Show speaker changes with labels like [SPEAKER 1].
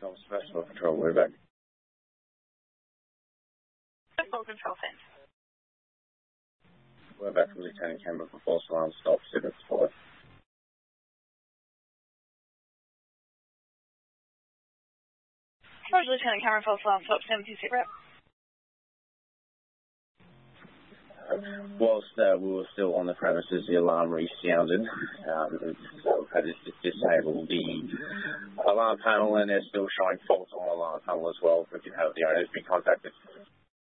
[SPEAKER 1] Tom, Special Patrol, we're back.
[SPEAKER 2] Full control, thanks.
[SPEAKER 1] We're back from Lieutenant Cameron for false alarm stop, 7-4.
[SPEAKER 2] Roger, Lieutenant Cameron, false alarm stop, 726 rep.
[SPEAKER 1] Whilst we were still on the premises, the alarm resounded. So I just disabled the alarm panel, and they're still showing faults on the alarm panel as well. If you have the owners be contacted.